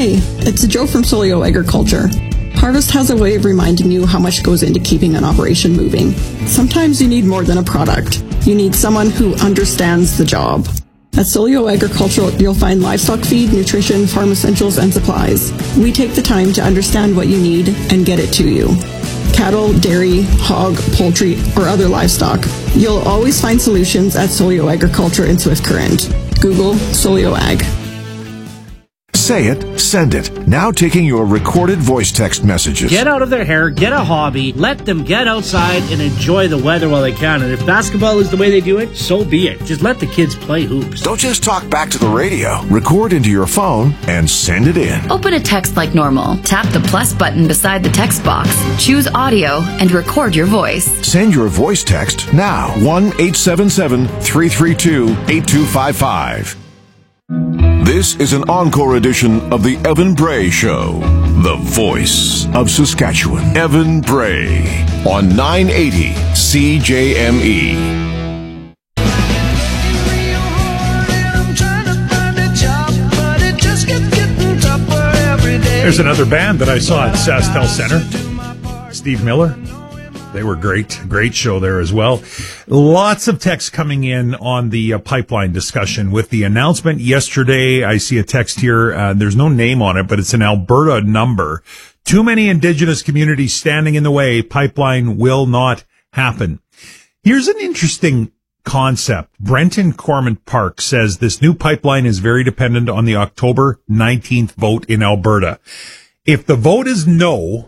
Hey, it's Joe from Solio Agriculture. Harvest has a way of reminding you how much goes into keeping an operation moving. Sometimes you need more than a product. You need someone who understands the job. At Solio Agricultural, you'll find livestock feed, nutrition, farm essentials, and supplies. We take the time to understand what you need and get it to you. Cattle, dairy, hog, poultry, or other livestock. You'll always find solutions at Solio Agriculture in Swift Current. Google Solio Ag. Say it, send it. Now taking your recorded voice text messages. Get out of their hair, get a hobby, let them get outside and enjoy the weather while they can. And if basketball is the way they do it, so be it. Just let the kids play hoops. Don't just talk back to the radio. Record into your phone and send it in. Open a text like normal. Tap the plus button beside the text box. Choose audio and record your voice. Send your voice text now. 1-877-332-8255. This is an encore edition of the Evan Bray Show, the voice of Saskatchewan. Evan Bray on 980 CJME. There's another band that I saw at SaskTel Center, Steve Miller. They were great. Great show there as well. Lots of texts coming in on the pipeline discussion with the announcement yesterday. I see a text here. There's no name on it, but it's an Alberta number. Too many Indigenous communities standing in the way. Pipeline will not happen. Here's an interesting concept. Brenton Cormant Park says this new pipeline is very dependent on the October 19th vote in Alberta. If the vote is no,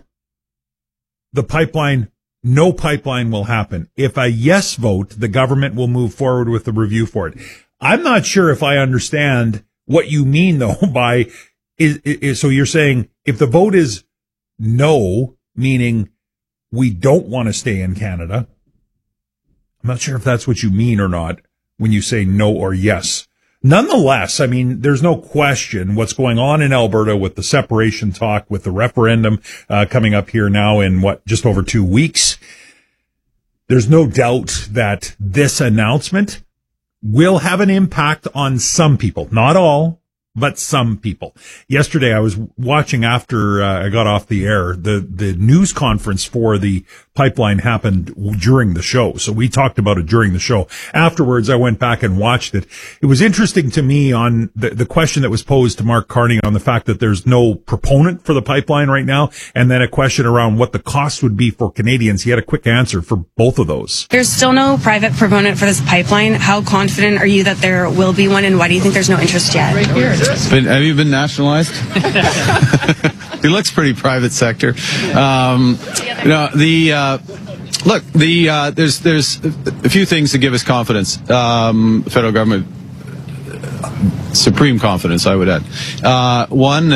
no pipeline will happen. If a yes vote, the government will move forward with the review for it. I'm not sure if I understand what you mean, though, by so you're saying if the vote is no, meaning we don't want to stay in Canada. I'm not sure if that's what you mean or not when you say no or yes. Nonetheless, I mean, there's no question what's going on in Alberta with the separation talk, with the referendum coming up here now in just over 2 weeks. There's no doubt that this announcement will have an impact on some people, not all, but some people. Yesterday, I was watching after I got off the air. The news conference for the pipeline happened during the show, so we talked about it during the show. Afterwards, I went back and watched it. It was interesting to me on the question that was posed to Mark Carney on the fact that there's no proponent for the pipeline right now, and then a question around what the cost would be for Canadians. He had a quick answer for both of those. There's still no private proponent for this pipeline. How confident are you that there will be one, and why do you think there's no interest yet? Right here. Have you been nationalized? It looks pretty private sector. There's a few things to give us confidence. Federal government, supreme confidence, I would add. One,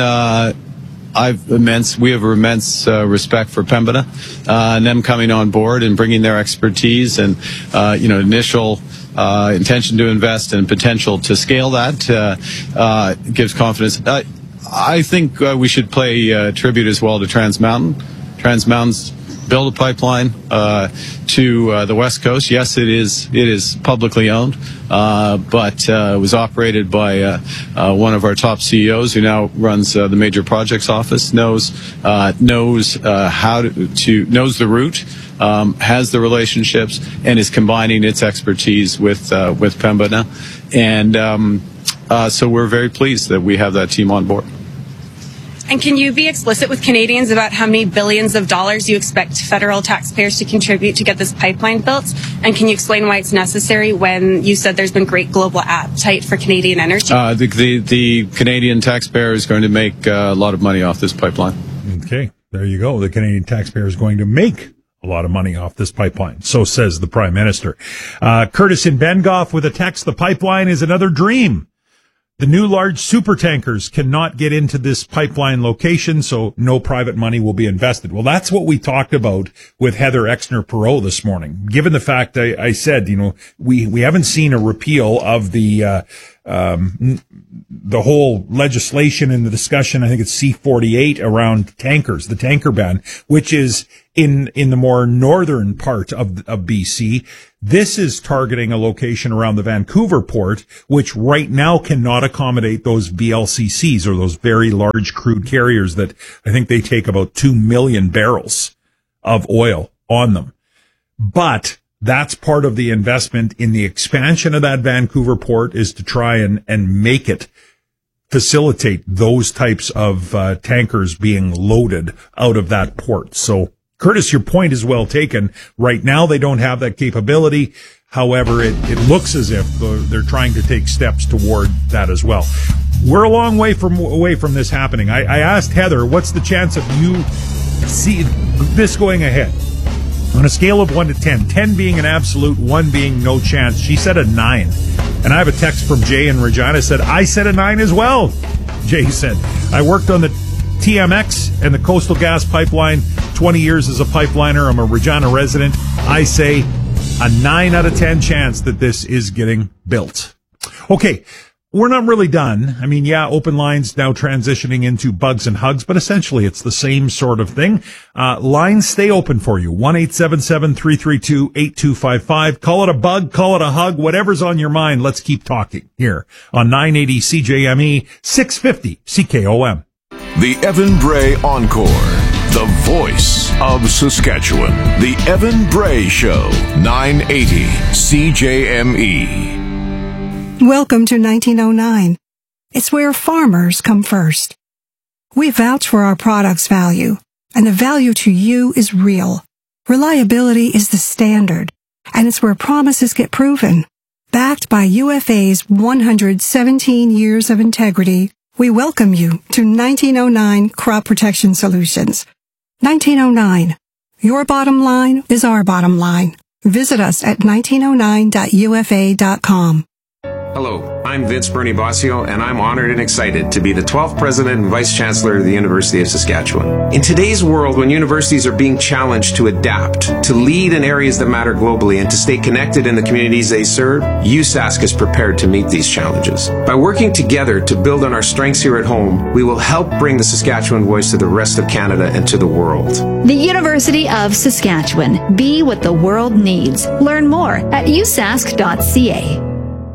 we have immense respect for Pembina, and them coming on board and bringing their expertise and initial intention to invest and potential to scale that gives confidence. I think we should play tribute as well to Trans Mountain. Trans Mountain's build a pipeline to the West Coast. Yes, it is publicly owned, but it was operated by one of our top CEOs who now runs the major projects office. Knows the route. Has the relationships and is combining its expertise with Pembina, and so we're very pleased that we have that team on board. And can you be explicit with Canadians about how many billions of dollars you expect federal taxpayers to contribute to get this pipeline built? And can you explain why it's necessary when you said there's been great global appetite for Canadian energy? The Canadian taxpayer is going to make a lot of money off this pipeline. Okay, there you go. The Canadian taxpayer is going to make a lot of money off this pipeline. So says the Prime Minister. Curtis in Bengoff with a text, the pipeline is another dream. The new large supertankers cannot get into this pipeline location, so no private money will be invested. Well, that's what we talked about with Heather Exner-Perot this morning. Given the fact I said, we haven't seen a repeal of the the whole legislation and the discussion, I think it's C-48 around tankers, the tanker ban, which is in the more northern part of BC. This is targeting a location around the Vancouver port, which right now cannot accommodate those VLCCs, or those very large crude carriers that I think they take about 2 million barrels of oil on them. But that's part of the investment in the expansion of that Vancouver port, is to try and make it facilitate those types of tankers being loaded out of that port. So, Curtis, your point is well taken. Right now, they don't have that capability. However, it looks as if they're trying to take steps toward that as well. We're a long way away from this happening. I asked Heather, what's the chance of you see this going ahead? On a scale of 1 to 10, 10 being an absolute, 1 being no chance, she said a 9. And I have a text from Jay in Regina, said, I said a 9 as well. Jay said, I worked on the TMX and the Coastal Gas Pipeline, 20 years as a pipeliner. I'm a Regina resident. I say a 9 out of 10 chance that this is getting built. Okay. We're not really done. I mean, yeah, open lines now transitioning into bugs and hugs, but essentially it's the same sort of thing. Lines stay open for you. 1-877-332-8255. Call it a bug, call it a hug, whatever's on your mind. Let's keep talking here on 980 CJME, 650 CKOM. The Evan Bray Encore. The voice of Saskatchewan. The Evan Bray Show. 980 CJME. Welcome to 1909. It's where farmers come first. We vouch for our product's value, and the value to you is real. Reliability is the standard, and it's where promises get proven. Backed by UFA's 117 years of integrity, we welcome you to 1909 Crop Protection Solutions. 1909. Your bottom line is our bottom line. Visit us at 1909.ufa.com. Hello, I'm Vince Bernie Bossio, and I'm honored and excited to be the 12th President and Vice Chancellor of the University of Saskatchewan. In today's world, when universities are being challenged to adapt, to lead in areas that matter globally, and to stay connected in the communities they serve, USask is prepared to meet these challenges. By working together to build on our strengths here at home, we will help bring the Saskatchewan voice to the rest of Canada and to the world. The University of Saskatchewan. Be what the world needs. Learn more at usask.ca.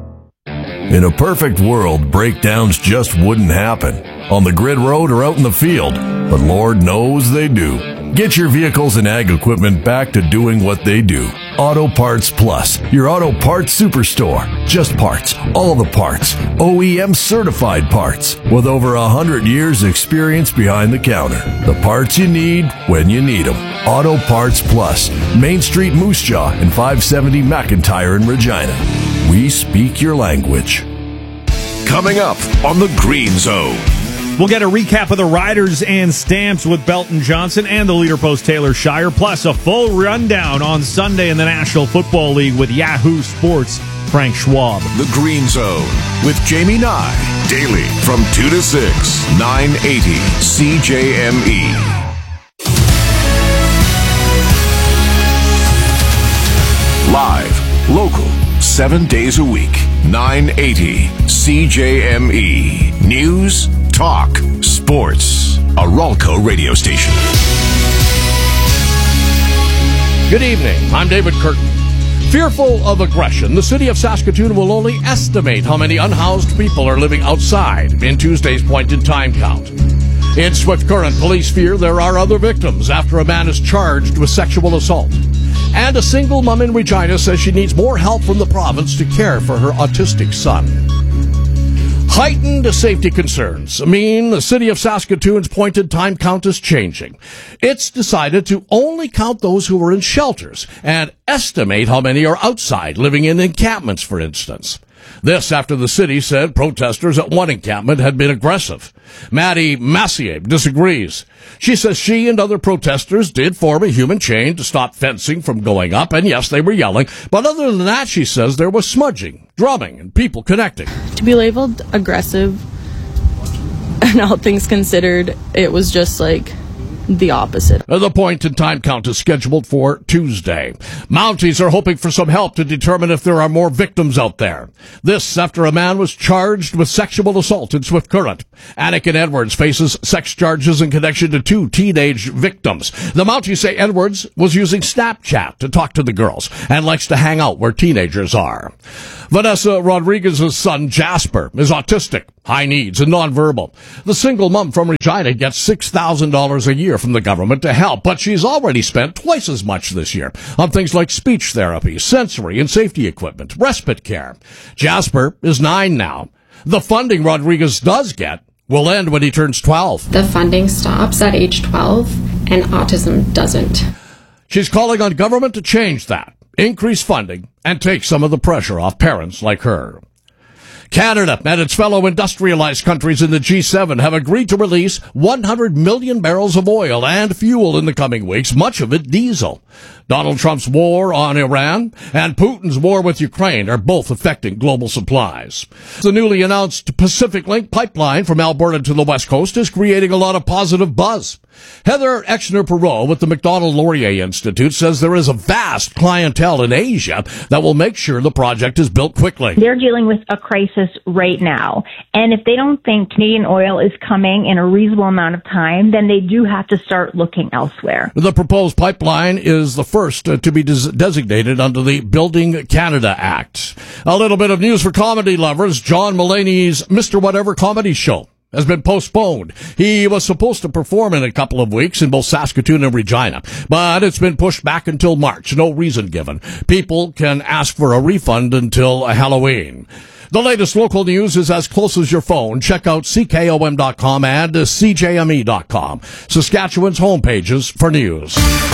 In a perfect world, breakdowns just wouldn't happen on the grid road or out in the field, but Lord knows they do. Get your vehicles and ag equipment back to doing what they do. Auto Parts Plus, your auto parts superstore. Just parts, all the parts, OEM certified parts, with over 100 years experience behind the counter. The parts you need when you need them. Auto Parts Plus, Main Street Moose Jaw and 570 McIntyre in Regina. We speak your language. Coming up on the Green Zone. We'll get a recap of the Riders and Stamps with Belton Johnson and the Leader Post Taylor Shire, plus a full rundown on Sunday in the National Football League with Yahoo Sports' Frank Schwab. The Green Zone with Jamie Nye. Daily from 2 to 6, 980 CJME. Live, local, 7 days a week, 980 CJME. News, talk, sports. A Ralco radio station. Good evening. I'm David Curtin. Fearful of aggression, the city of Saskatoon will only estimate how many unhoused people are living outside in Tuesday's point-in-time count. In Swift Current, police fear there are other victims after a man is charged with sexual assault. And a single mom in Regina says she needs more help from the province to care for her autistic son. Heightened safety concerns mean the city of Saskatoon's point-in-time count is changing. It's decided to only count those who are in shelters and estimate how many are outside, living in encampments, for instance. This after the city said protesters at one encampment had been aggressive. Maddie Massier disagrees. She says she and other protesters did form a human chain to stop fencing from going up, and yes, they were yelling. But other than that, she says there was smudging, drumming, and people connecting. To be labeled aggressive, and all things considered, it was just like the opposite. The point-in-time count is scheduled for Tuesday. Mounties are hoping for some help to determine if there are more victims out there. This after a man was charged with sexual assault in Swift Current. Anakin Edwards faces sex charges in connection to 2 teenage victims. The Mounties say Edwards was using Snapchat to talk to the girls and likes to hang out where teenagers are. Vanessa Rodriguez's son Jasper is autistic, high needs, and nonverbal. The single mom from Regina gets $6,000 a year from the government to help, but she's already spent twice as much this year on things like speech therapy, sensory and safety equipment, respite care. Jasper is 9 now. The funding Rodriguez does get will end when he turns 12. The funding stops at age 12, and autism doesn't. She's calling on government to change that, increase funding, and take some of the pressure off parents like her. Canada and its fellow industrialized countries in the G7 have agreed to release 100 million barrels of oil and fuel in the coming weeks, much of it diesel. Donald Trump's war on Iran and Putin's war with Ukraine are both affecting global supplies. The newly announced Pacific Link pipeline from Alberta to the West Coast is creating a lot of positive buzz. Heather Exner-Perot with the Macdonald-Laurier Institute says there is a vast clientele in Asia that will make sure the project is built quickly. They're dealing with a crisis right now. And if they don't think Canadian oil is coming in a reasonable amount of time, then they do have to start looking elsewhere. The proposed pipeline is the first to be designated under the Building Canada Act. A little bit of news for comedy lovers. John Mulaney's Mr. Whatever comedy show has been postponed. He was supposed to perform in a couple of weeks in both Saskatoon and Regina, but it's been pushed back until March. No reason given. People can ask for a refund until Halloween. The latest local news is as close as your phone. Check out CKOM.com and CJME.com, Saskatchewan's homepages for news.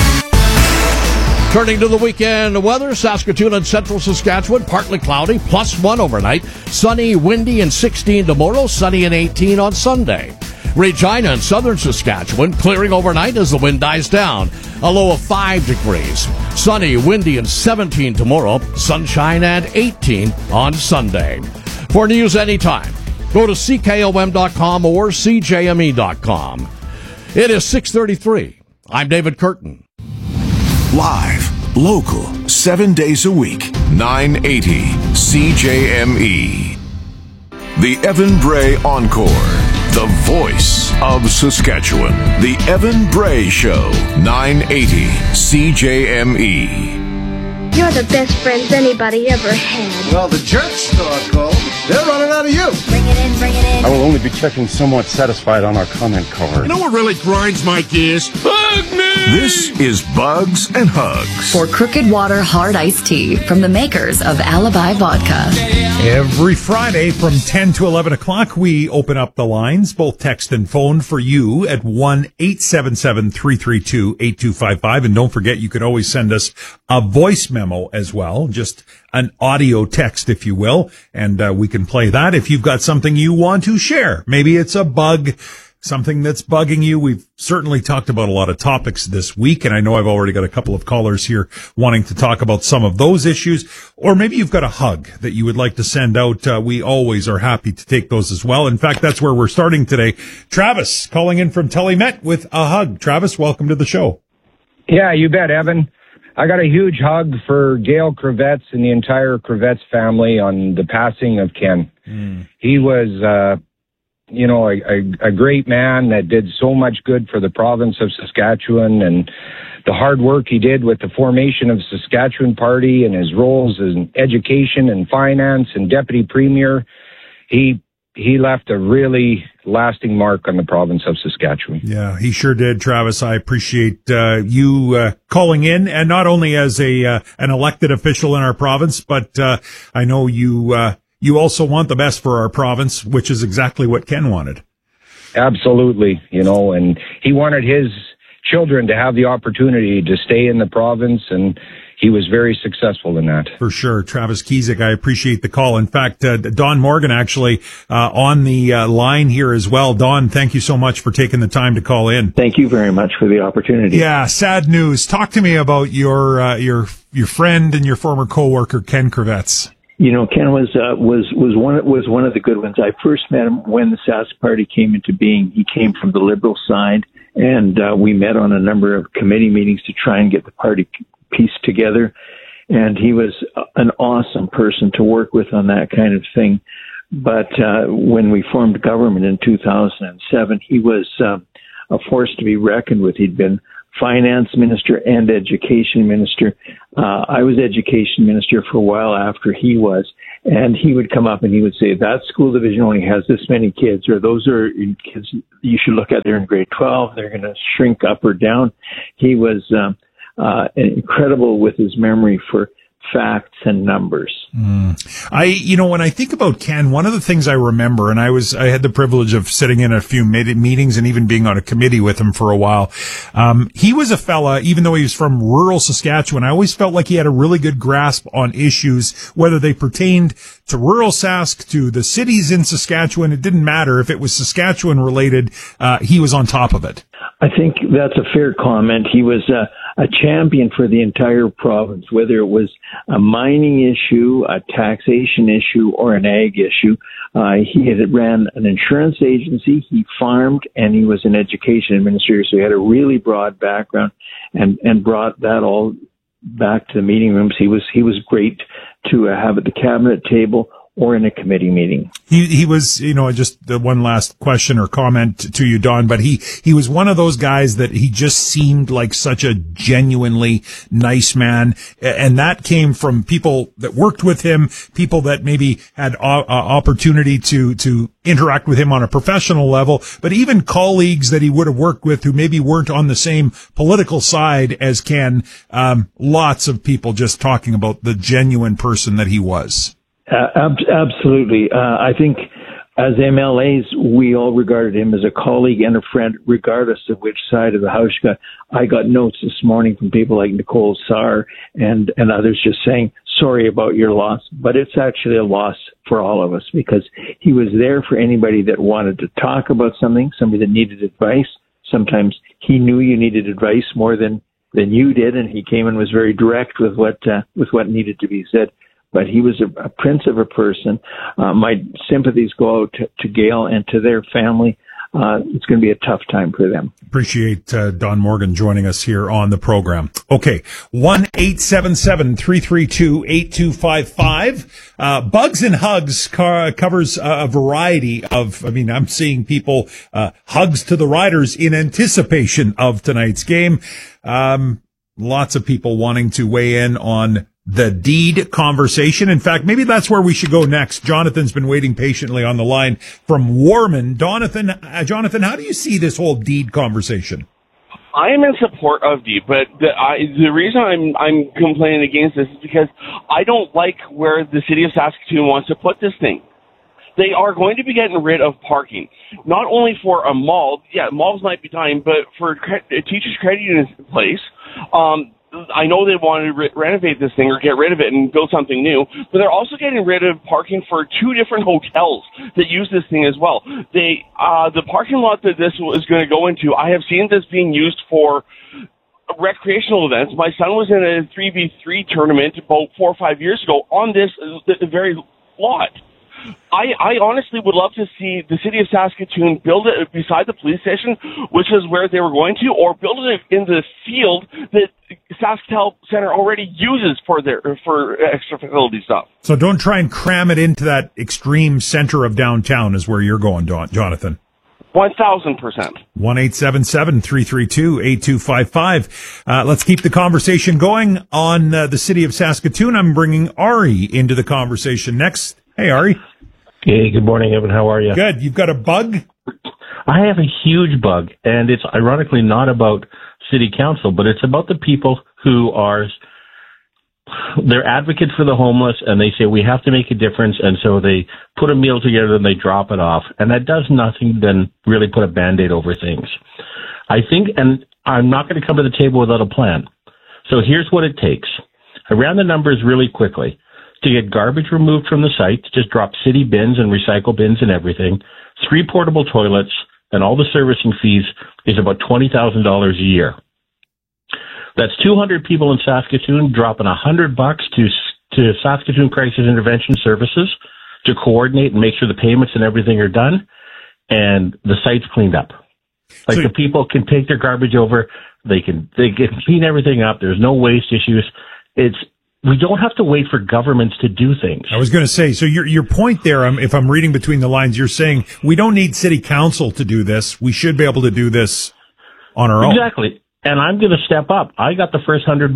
Turning to the weekend weather, Saskatoon and central Saskatchewan, partly cloudy, +1 overnight. Sunny, windy, and 16 tomorrow, sunny and 18 on Sunday. Regina and southern Saskatchewan, clearing overnight as the wind dies down. A low of 5 degrees. Sunny, windy, and 17 tomorrow, sunshine and 18 on Sunday. For news anytime, go to CKOM.com or CJME.com. It is 6:33. I'm David Curtin. Live, local, 7 days a week, 980 CJME. The Evan Bray Encore, the voice of Saskatchewan. The Evan Bray Show, 980 CJME. You're the best friends anybody ever had. Well, the jerks thought called. They're running out of you. Bring it in, bring it in. I will only be checking somewhat satisfied on our comment card. You know what really grinds my gears? Hug me! This is Bugs and Hugs. For Crooked Water Hard Iced Tea from the makers of Alibi Vodka. Every Friday from 10 to 11 o'clock, we open up the lines, both text and phone, for you at 1-877-332-8255. And don't forget, you could always send us a voice memo as well, just an audio text, if you will, and we can play that if you've got something you want to share. Maybe it's a bug, something that's bugging you. We've certainly talked about a lot of topics this week, and I know I've already got a couple of callers here wanting to talk about some of those issues. Or maybe you've got a hug that you would like to send out. We always are happy to take those as well. In fact, that's where we're starting today. Travis calling in from Telemet with a hug. Travis, welcome to the show. Yeah, you bet, Evan. I got a huge hug for Gail Kravets and the entire Kravets family on the passing of Ken. He was, a great man that did so much good for the province of Saskatchewan, and the hard work he did with the formation of Saskatchewan Party and his roles in education and finance and deputy premier. He left a really lasting mark on the province of Saskatchewan. Yeah, he sure did, Travis. I appreciate you calling in, and not only as an elected official in our province, but I know you also want the best for our province, which is exactly what Ken wanted. Absolutely, and he wanted his children to have the opportunity to stay in the province, and he was very successful in that. For sure. Travis Kiesek, I appreciate the call. In fact, Don Morgan actually on the line here as well. Don, thank you so much for taking the time to call in. Thank you very much for the opportunity. Yeah, sad news. Talk to me about your friend and your former coworker, Ken Kravets. Ken was one of the good ones. I first met him when the Sask Party came into being. He came from the Liberal side, and we met on a number of committee meetings to try and get the party pieced together. And he was an awesome person to work with on that kind of thing. But when we formed government in 2007, he was a force to be reckoned with. He'd been finance minister and education minister. I was education minister for a while after he was, and he would come up and he would say, that school division only has this many kids, or those are kids you should look at, they're in grade 12, they're going to shrink up or down. He was incredible with his memory for facts and numbers. When I think about Ken, one of the things I remember, and I had the privilege of sitting in a few meetings and even being on a committee with him for a while. He was a fella, even though he was from rural Saskatchewan, I always felt like he had a really good grasp on issues, whether they pertained to rural Sask, to the cities in Saskatchewan. It didn't matter if it was Saskatchewan related. He was on top of it. I think that's a fair comment. He was a champion for the entire province, whether it was a mining issue, a taxation issue, or an ag issue. He had ran an insurance agency, he farmed, and he was an education administrator, so he had a really broad background and brought that all back to the meeting rooms. He was great to have at the cabinet table or in a committee meeting. He was, just the one last question or comment to you, Don, but he was one of those guys that he just seemed like such a genuinely nice man. And that came from people that worked with him, people that maybe had opportunity to interact with him on a professional level, but even colleagues that he would have worked with who maybe weren't on the same political side as Ken. Lots of people just talking about the genuine person that he was. Absolutely. I think as MLAs, we all regarded him as a colleague and a friend, regardless of which side of the house you got. I got notes this morning from people like Nicole Saar and others just saying, sorry about your loss, but it's actually a loss for all of us because he was there for anybody that wanted to talk about something, somebody that needed advice. Sometimes he knew you needed advice more than you did, and he came and was very direct with what needed to be said. But he was a prince of a person. My sympathies go out to Gail and to their family. It's going to be a tough time for them. Appreciate Don Morgan joining us here on the program. Okay, 1-877-332-8255. Bugs and Hugs covers a variety of, I'm seeing people, hugs to the Riders in anticipation of tonight's game. Lots of people wanting to weigh in on the deed conversation. In fact, maybe that's where we should go next. Jonathan's been waiting patiently on the line from Warman. Jonathan, how do you see this whole deed conversation? I am in support of deed, but the reason I'm complaining against this is because I don't like where the city of Saskatoon wants to put this thing. They are going to be getting rid of parking, not only for a mall. Yeah, malls might be dying, but for teachers' credit union place. I know they want to renovate this thing or get rid of it and build something new, but they're also getting rid of parking for two different hotels that use this thing as well. The parking lot that this is going to go into, I have seen this being used for recreational events. My son was in a 3v3 tournament about 4 or 5 years ago on this very lot. I honestly would love to see the city of Saskatoon build it beside the police station, which is where they were going to, or build it in the field that SaskTel Center already uses for extra facility stuff. So don't try and cram it into that extreme center of downtown is where you're going, Jonathan. 1,000%. 1-877-332-8255. Let's keep the conversation going on the city of Saskatoon. I'm bringing Ari into the conversation next. Hey, Ari. Hey, good morning, Evan. How are you? Good. You've got a bug? I have a huge bug, and it's ironically not about city council, but it's about the people who they're advocates for the homeless, and they say we have to make a difference, and so they put a meal together and they drop it off, and that does nothing than really put a Band-Aid over things. I think, and I'm not going to come to the table without a plan. So here's what it takes. I ran the numbers really quickly. To get garbage removed from the site, just drop city bins and recycle bins and everything, 3 portable toilets, and all the servicing fees is about $20,000 a year. That's 200 people in Saskatoon dropping $100 to Saskatoon Crisis Intervention Services to coordinate and make sure the payments and everything are done, and the site's cleaned up. Like, the people can take their garbage over, they can clean everything up. There's no waste issues. We don't have to wait for governments to do things. I was going to say, so your point there, if I'm reading between the lines, you're saying we don't need city council to do this. We should be able to do this on our own. Exactly. And I'm going to step up. I got the first $100.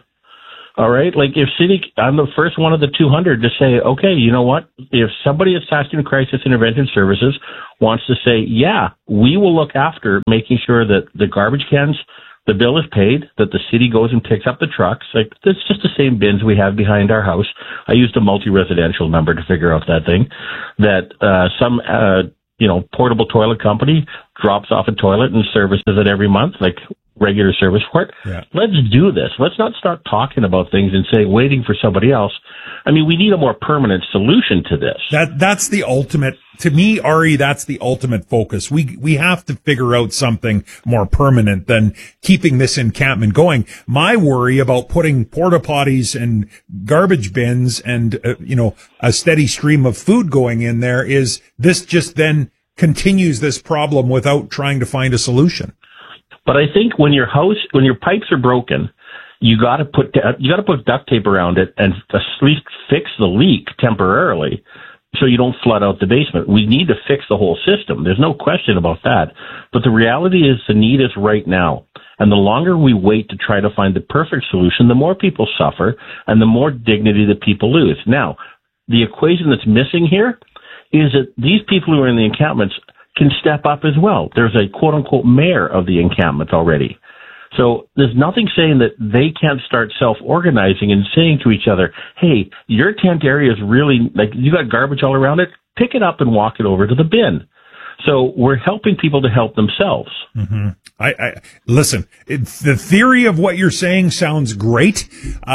All right. Like, I'm the first one of the 200 to say, okay, you know what? If somebody at Saskatoon Crisis Intervention Services wants to say, yeah, we will look after making sure that the garbage cans, the bill is paid, that the city goes and picks up the trucks. Like, it's just the same bins we have behind our house. I used a multi-residential number to figure out that thing. That some portable toilet company drops off a toilet and services it every month, like regular service for it. Yeah. Let's do this. Let's not start talking about things and say, waiting for somebody else. I mean, we need a more permanent solution to this. That's the ultimate, to me, Ari, that's the ultimate focus. We have to figure out something more permanent than keeping this encampment going. My worry about putting porta potties and garbage bins and, a steady stream of food going in there is this just then continues this problem without trying to find a solution. But I think when your pipes are broken, you got to put duct tape around it and at least fix the leak temporarily, so you don't flood out the basement. We need to fix the whole system. There's no question about that. But the reality is the need is right now. And the longer we wait to try to find the perfect solution, the more people suffer and the more dignity that people lose. Now, the equation that's missing here is that these people who are in the encampments can step up as well. There's a quote-unquote mayor of the encampment already. So there's nothing saying that they can't start self-organizing and saying to each other, hey, your tent area is really, like, you got garbage all around it, pick it up and walk it over to the bin. So we're helping people to help themselves. Mm-hmm. I listen, the theory of what you're saying sounds great.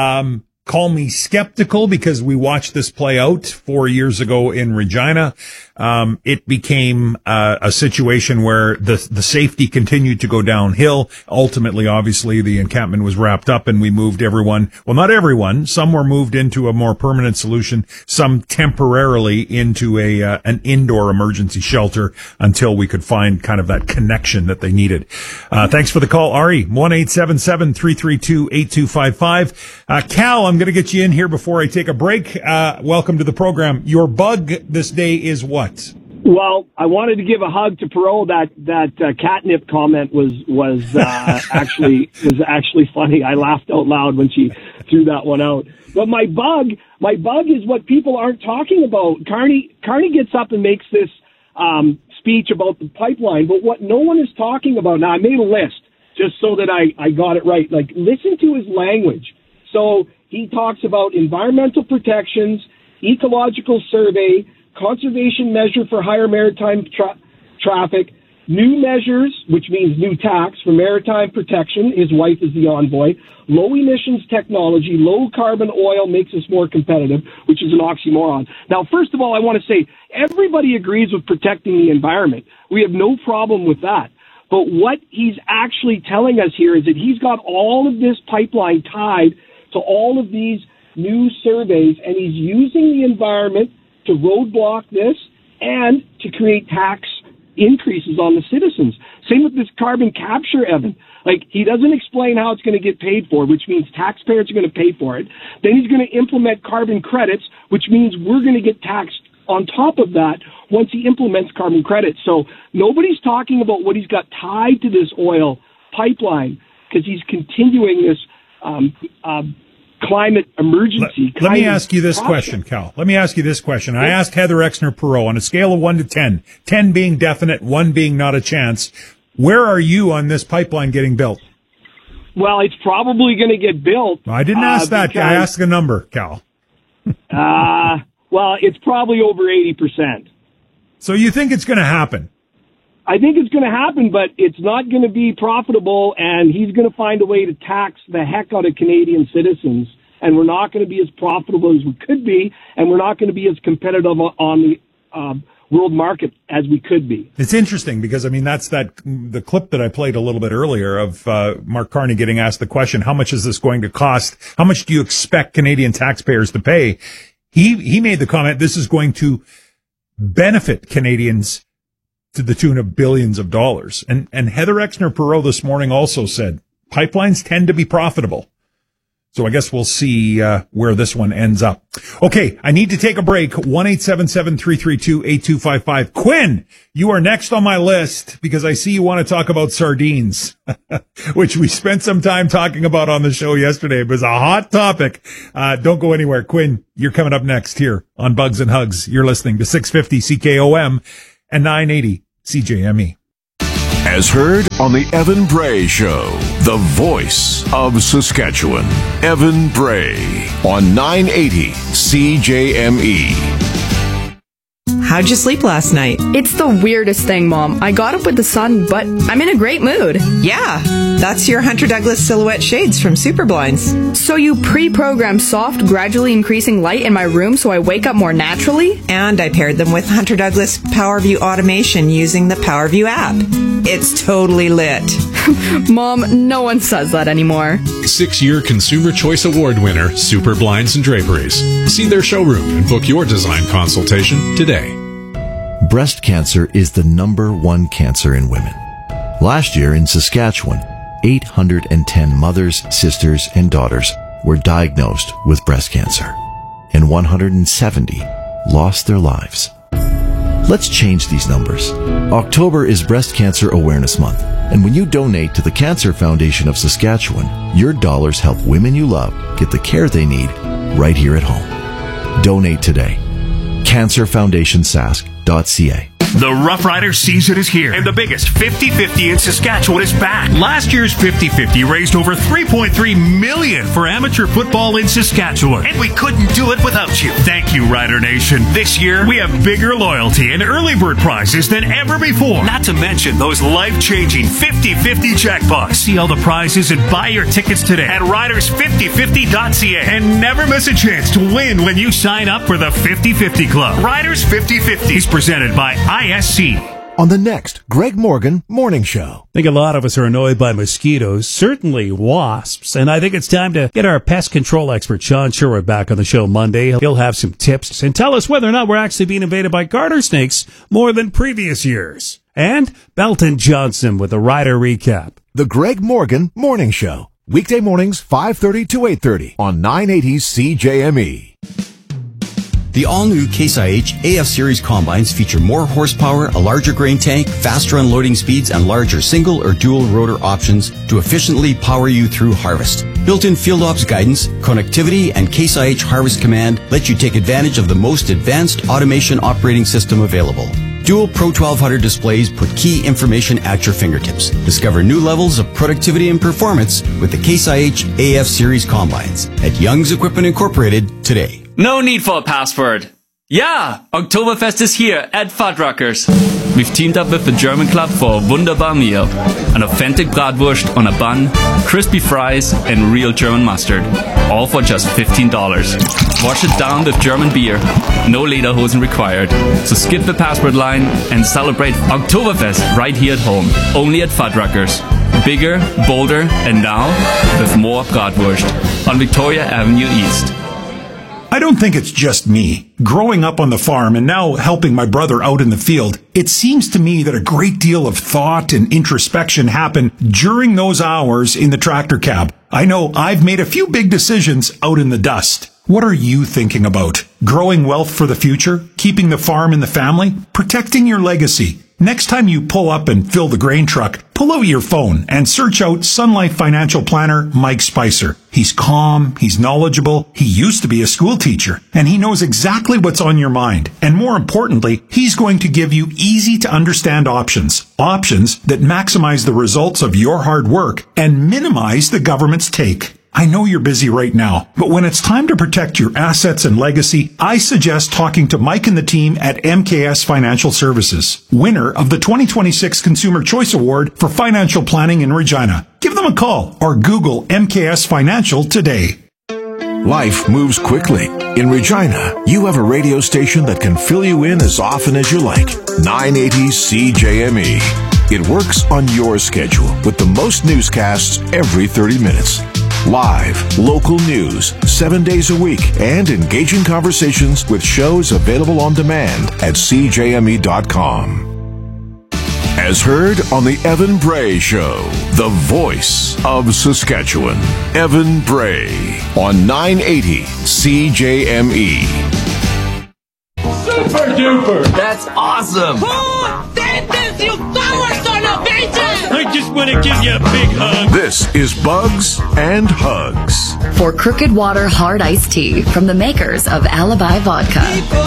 Call me skeptical because we watched this play out 4 years ago in Regina. It became a situation where the safety continued to go downhill. Ultimately, obviously, the encampment was wrapped up and we moved everyone. Well, not everyone. Some were moved into a more permanent solution. Some temporarily into an indoor emergency shelter until we could find kind of that connection that they needed. Thanks for the call, Ari. 1-877-332-8255. Cal, I'm going to get you in here before I take a break. Welcome to the program. Your bug this day is what? Well, I wanted to give a hug to Perot. That catnip comment was actually funny. I laughed out loud when she threw that one out. But my bug is what people aren't talking about. Carney gets up and makes this speech about the pipeline, but what no one is talking about. Now, I made a list just so that I got it right. Like, listen to his language. So he talks about environmental protections, ecological survey, conservation measure for higher maritime traffic, new measures, which means new tax for maritime protection. His wife is the envoy. Low emissions technology, low carbon oil makes us more competitive, which is an oxymoron. Now, first of all, I want to say everybody agrees with protecting the environment. We have no problem with that. But what he's actually telling us here is that he's got all of this pipeline tied to all of these new surveys, and he's using the environment to roadblock this and to create tax increases on the citizens. Same with this carbon capture, Evan. Like, he doesn't explain how it's going to get paid for, which means taxpayers are going to pay for it. Then he's going to implement carbon credits, which means we're going to get taxed on top of that once he implements carbon credits. So nobody's talking about what he's got tied to this oil pipeline because he's continuing this climate emergency. Let me ask you this question, Cal. Let me ask you this question. I asked Heather Exner-Perot on a scale of 1 to 10, 10 being definite, 1 being not a chance, where are you on this pipeline getting built? Well, it's probably going to get built. I didn't ask that. I asked a number, Cal. Well, it's probably over 80%. So you think it's going to happen? I think it's going to happen, but it's not going to be profitable, and he's going to find a way to tax the heck out of Canadian citizens, and we're not going to be as profitable as we could be, and we're not going to be as competitive on the world market as we could be. It's interesting because, I mean, that's the clip that I played a little bit earlier of Mark Carney getting asked the question, how much is this going to cost? How much do you expect Canadian taxpayers to pay? He made the comment, this is going to benefit Canadians to the tune of billions of dollars. And Heather Exner-Perot this morning also said pipelines tend to be profitable. So I guess we'll see where this one ends up. Okay, I need to take a break. 1-877-332-8255. Quinn, you are next on my list because I see you want to talk about sardines, which we spent some time talking about on the show yesterday. It was a hot topic. Don't go anywhere. Quinn, you're coming up next here on Bugs and Hugs. You're listening to 650 CKOM and 980 CJME. As heard on the Evan Bray Show, the voice of Saskatchewan. Evan Bray on 980 CJME. How'd you sleep last night? It's the weirdest thing, Mom. I got up with the sun, but I'm in a great mood. Yeah, that's your Hunter Douglas Silhouette shades from Super Blinds. So you pre-programmed soft, gradually increasing light in my room so I wake up more naturally? And I paired them with Hunter Douglas PowerView automation using the PowerView app. It's totally lit. Mom, no one says that anymore. 6-year Consumer Choice Award winner, Super Blinds and Draperies. See their showroom and book your design consultation today. Breast cancer is the #1 cancer in women. Last year in Saskatchewan, 810 mothers, sisters, and daughters were diagnosed with breast cancer, and 170 lost their lives. Let's change these numbers. October is Breast Cancer Awareness Month, and when you donate to the Cancer Foundation of Saskatchewan, your dollars help women you love get the care they need right here at home. Donate today. CancerFoundationSask.ca. The Rough Rider season is here, and the biggest 50-50 in Saskatchewan is back. Last year's 50-50 raised over $3.3 million for amateur football in Saskatchewan, and we couldn't do it without you. Thank you, Rider Nation. This year, we have bigger loyalty and early bird prizes than ever before. Not to mention those life-changing 50-50 jackpots. See all the prizes and buy your tickets today at riders5050.ca, and never miss a chance to win when you sign up for the 50-50 Club. Riders 50-50 is presented by ISC. On the next Greg Morgan Morning Show. I think a lot of us are annoyed by mosquitoes, certainly wasps, and I think it's time to get our pest control expert, Sean Sherwood, back on the show Monday. He'll have some tips and tell us whether or not we're actually being invaded by garter snakes more than previous years. And Belton Johnson with a Rider recap. The Greg Morgan Morning Show. Weekday mornings, 5:30 to 8:30 on 980 CJME. The all-new Case IH AF Series combines feature more horsepower, a larger grain tank, faster unloading speeds, and larger single or dual rotor options to efficiently power you through harvest. Built-in field ops guidance, connectivity, and Case IH Harvest Command let you take advantage of the most advanced automation operating system available. Dual Pro 1200 displays put key information at your fingertips. Discover new levels of productivity and performance with the Case IH AF Series combines at Young's Equipment Incorporated today. No need for a password. Yeah, Oktoberfest is here at Fuddruckers. We've teamed up with the German club for a wunderbar meal. An authentic bratwurst on a bun, crispy fries, and real German mustard. All for just $15. Wash it down with German beer. No lederhosen required. So skip the password line and celebrate Oktoberfest right here at home. Only at Fuddruckers. Bigger, bolder, and now with more bratwurst on Victoria Avenue East. I don't think it's just me. Growing up on the farm and now helping my brother out in the field, it seems to me that a great deal of thought and introspection happen during those hours in the tractor cab. I know I've made a few big decisions out in the dust. What are you thinking about? Growing wealth for the future? Keeping the farm in the family? Protecting your legacy? Next time you pull up and fill the grain truck, pull out your phone and search out Sun Life Financial Planner Mike Spicer. He's calm, he's knowledgeable, he used to be a school teacher, and he knows exactly what's on your mind. And more importantly, he's going to give you easy to understand options. Options that maximize the results of your hard work and minimize the government's take. I know you're busy right now, but when it's time to protect your assets and legacy, I suggest talking to Mike and the team at MKS Financial Services, winner of the 2026 Consumer Choice Award for Financial Planning in Regina. Give them a call or Google MKS Financial today. Life moves quickly. In Regina, you have a radio station that can fill you in as often as you like. 980 CJME. It works on your schedule with the most newscasts every 30 minutes. Live, local news, 7 days a week, and engaging conversations with shows available on demand at CJME.com. As heard on the Evan Bray Show, the voice of Saskatchewan. Evan Bray on 980 CJME. Super duper! That's awesome! Who did this, you sour son of bitches? I just want to give you a big hug. This is Bugs and Hugs. For Crooked Water Hard Iced Tea from the makers of Alibi Vodka.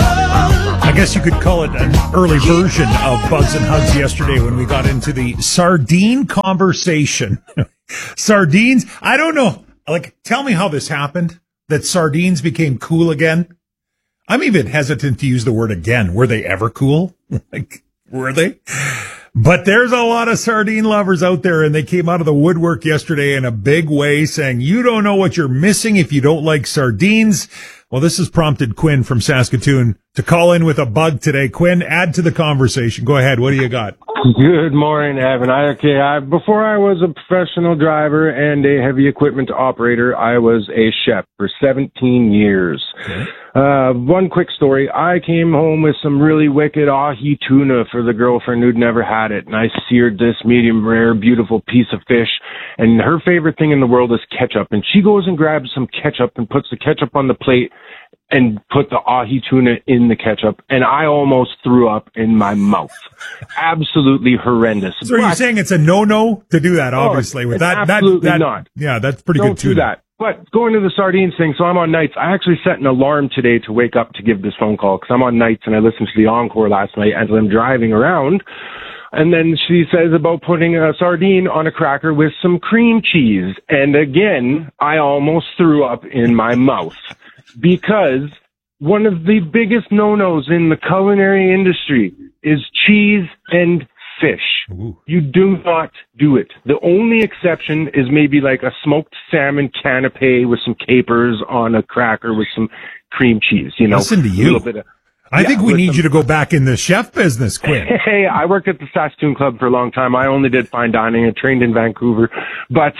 I guess you could call it an early version of Bugs and Hugs yesterday when we got into the sardine conversation. Sardines, I don't know. Like, tell me how this happened, that sardines became cool again. I'm even hesitant to use the word again. Were they ever cool? Like, were they? But there's a lot of sardine lovers out there, and they came out of the woodwork yesterday in a big way saying, you don't know what you're missing if you don't like sardines. Well, this has prompted Quinn from Saskatoon to call in with a bug today. Quinn, add to the conversation. Go ahead. What do you got? Good morning, Evan. Before I was a professional driver and a heavy equipment operator, I was a chef for 17 years. Okay. One quick story. I came home with some really wicked ahi tuna for the girlfriend who'd never had it, and I seared this medium rare, beautiful piece of fish, and her favorite thing in the world is ketchup, and she goes and grabs some ketchup and puts the ketchup on the plate and put the ahi tuna in the ketchup, and I almost threw up in my mouth. Absolutely horrendous. So you're saying it's a no-no to do that, obviously. With that, absolutely not. Yeah, that's pretty good tuna. Don't do that. But going to the sardines thing, so I'm on nights. I actually set an alarm today to wake up to give this phone call because I'm on nights and I listened to the encore last night as I'm driving around. And then she says about putting a sardine on a cracker with some cream cheese. And again, I almost threw up in my mouth because one of the biggest no-nos in the culinary industry is cheese and fish. Ooh. You do not do it. The only exception is maybe like a smoked salmon canapé with some capers on a cracker with some cream cheese, you know. Listen to you. I think we need you to go back in the chef business, Quinn. Hey, I worked at the Saskatoon Club for a long time. I only did fine dining. I trained in Vancouver. But,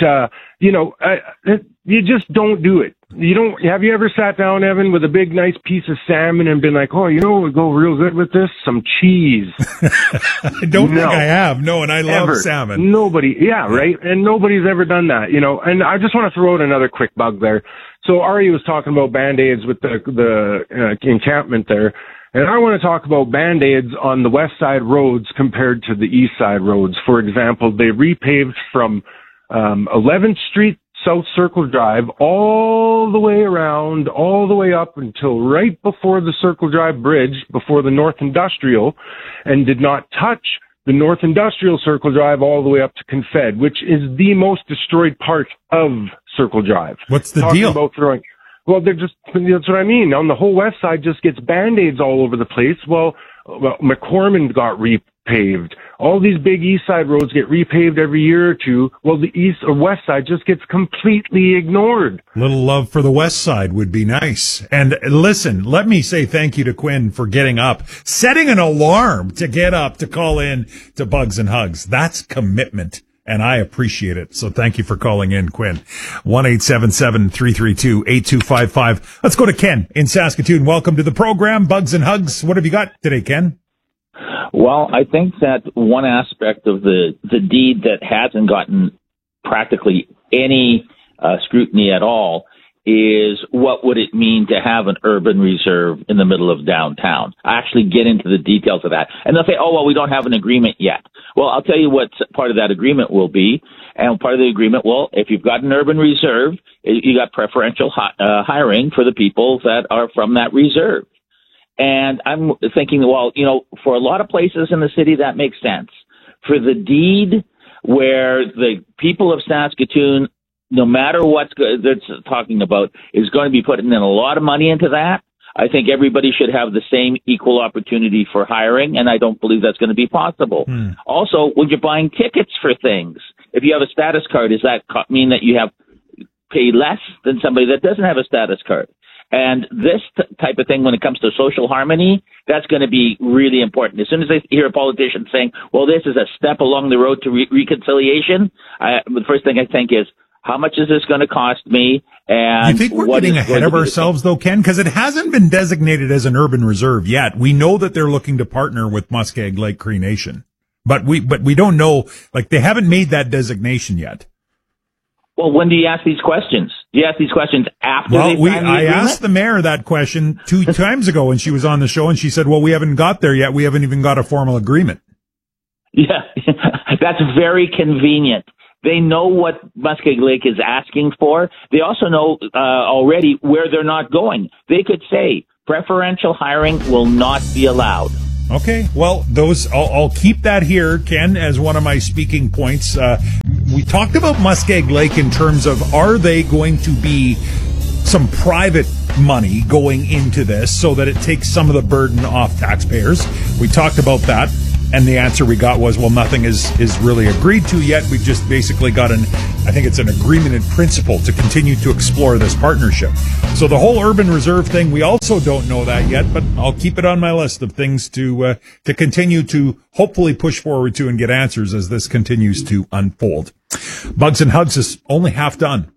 you just don't do it. Have you ever sat down, Evan, with a big, nice piece of salmon and been like, oh, you know what would go real good with this? Some cheese. I don't think I have. No, and I love salmon. Nobody. Yeah, right? And nobody's ever done that, you know. And I just want to throw out another quick bug there. So Ari was talking about Band-Aids with the encampment there. And I want to talk about Band-Aids on the west side roads compared to the east side roads. For example, they repaved from 11th Street South Circle Drive all the way around, all the way up until right before the Circle Drive Bridge, before the North Industrial, and did not touch the North Industrial Circle Drive all the way up to Confed, which is the most destroyed part of Circle Drive. What's the deal? Well, that's what I mean. On the whole west side just gets Band-Aids all over the place. Well, McCormick got repaved. All these big east side roads get repaved every year or two. Well, the east or west side just gets completely ignored. Little love for the west side would be nice. And listen, let me say thank you to Quinn for getting up, setting an alarm to get up to call in to Bugs and Hugs. That's commitment. And I appreciate it. So thank you for calling in, Quinn. 1-877-332-8255. Let's go to Ken in Saskatoon. Welcome to the program, Bugs and Hugs. What have you got today, Ken? Well, I think that one aspect of the deed that hasn't gotten practically any scrutiny at all is what would it mean to have an urban reserve in the middle of downtown. I actually get into the details of that. And they'll say, oh, well, we don't have an agreement yet. Well, I'll tell you what part of that agreement will be. And part of the agreement, well, if you've got an urban reserve, you got preferential hiring for the people that are from that reserve. And I'm thinking, well, you know, for a lot of places in the city, that makes sense. For the deed where the people of Saskatoon, no matter what they're talking about, is going to be putting in a lot of money into that, I think everybody should have the same equal opportunity for hiring, and I don't believe that's going to be possible. Also, when you're buying tickets for things, if you have a status card, does that mean that you have pay less than somebody that doesn't have a status card. And this type of thing, when it comes to social harmony, that's going to be really important. As soon as I hear a politician saying, well, this is a step along the road to reconciliation, the first thing I think is, how much is this going to cost me? And you think we're getting ahead of ourselves, though, Ken? Because it hasn't been designated as an urban reserve yet. We know that they're looking to partner with Muskeg Lake Cree Nation, but we don't know. Like, they haven't made that designation yet. Well, when do you ask these questions? Do you ask these questions after they sign the agreement? I asked the mayor that question 2 times ago when she was on the show, and she said, well, we haven't got there yet. We haven't even got a formal agreement. Yeah, that's very convenient. They know what Muskeg Lake is asking for. They also know already where they're not going. They could say preferential hiring will not be allowed. Okay, well, I'll keep that here, Ken, as one of my speaking points. We talked about Muskeg Lake in terms of, are they going to be some private money going into this so that it takes some of the burden off taxpayers? We talked about that, and the answer we got was, well, nothing is really agreed to yet. We've just basically got I think it's an agreement in principle to continue to explore this partnership. So the whole urban reserve thing, we also don't know that yet, but I'll keep it on my list of things to continue to hopefully push forward to and get answers as this continues to unfold. Bugs and Hugs is only half done.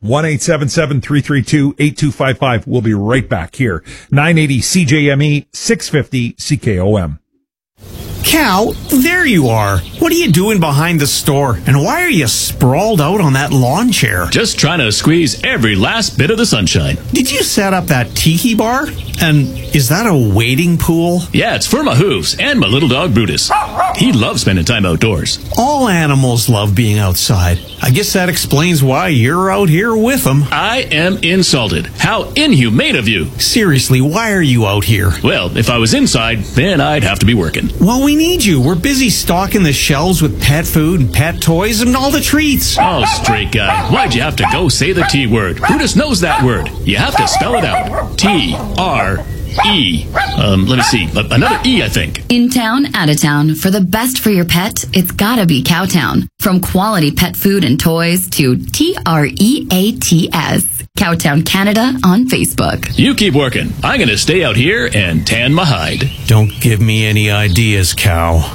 1-877-332-8255. We'll be right back here. 980 CJME, 650 CKOM. Cal, there you are. What are you doing behind the store? And why are you sprawled out on that lawn chair? Just trying to squeeze every last bit of the sunshine. Did you set up that tiki bar? And is that a wading pool? Yeah, it's for my hooves and my little dog Brutus. He loves spending time outdoors. All animals love being outside. I guess that explains why you're out here with them. I am insulted. How inhumane of you. Seriously, why are you out here? Well, if I was inside, then I'd have to be working. Well, we need you. We're busy stocking the shelves with pet food and pet toys and all the treats. Oh, straight guy. Why'd you have to go say the T word? Brutus knows that word. You have to spell it out. T-R-E. Let me see. Another E, I think. In town, out of town, for the best for your pet, it's gotta be Cowtown. From quality pet food and toys to TREATS. Cowtown Canada on Facebook. You keep working. I'm going to stay out here and tan my hide. Don't give me any ideas, Cow.